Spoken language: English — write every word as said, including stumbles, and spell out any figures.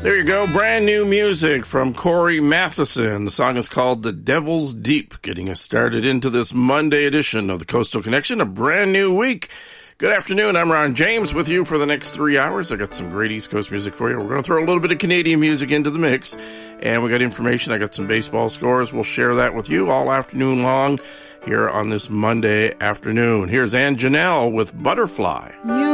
There you go, brand new music from Corey Matheson. The song is called The Devil's Deep, getting us started into this Monday edition of the Coastal Connection, a brand new week. Good afternoon, I'm Ron James with you for the next three hours. I got some great East Coast music for you. We're going to throw a little bit of Canadian music into the mix, and we got information. I got some baseball scores. We'll share that with you all afternoon long here on this Monday afternoon. Here's Ann Janelle with Butterfly. You